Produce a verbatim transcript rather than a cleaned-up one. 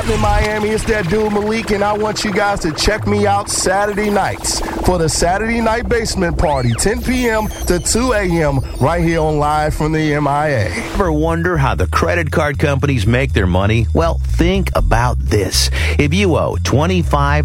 happening, Miami? It's that dude Malik, and I want you guys to check me out Saturday nights for the Saturday Night Basement Party, ten p.m. to two a.m. right here on Live from the M I A. Ever wonder how the credit card companies make their money? Well, think about this. If you owe twenty-five